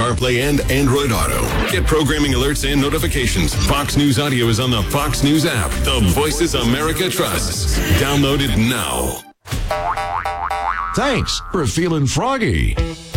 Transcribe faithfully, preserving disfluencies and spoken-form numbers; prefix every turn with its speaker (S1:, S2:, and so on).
S1: CarPlay, and Android Auto. Get programming alerts and notifications. Fox News Audio is on the Fox News app. The Voices America trusts. Download it now.
S2: Thanks for feeling froggy.